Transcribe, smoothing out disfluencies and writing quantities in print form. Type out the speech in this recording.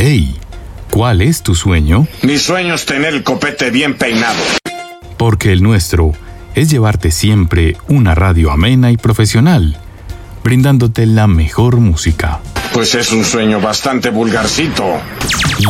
Hey, ¿cuál es tu sueño? Mi sueño es tener el copete bien peinado. Porque el nuestro es llevarte siempre una radio amena y profesional, brindándote la mejor música. Pues es un sueño bastante vulgarcito.